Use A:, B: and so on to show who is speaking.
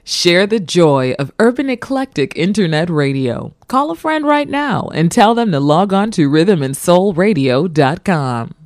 A: Share the joy of Urban Eclectic Internet Radio. Call a friend right now and tell them to log on to rhythmandsoulradio.com.